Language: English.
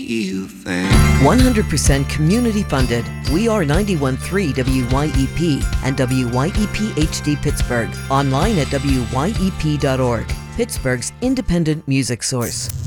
you think? 100% community funded. We are 91.3 WYEP and WYEP HD Pittsburgh. Online at WYEP.org. Pittsburgh's independent music source.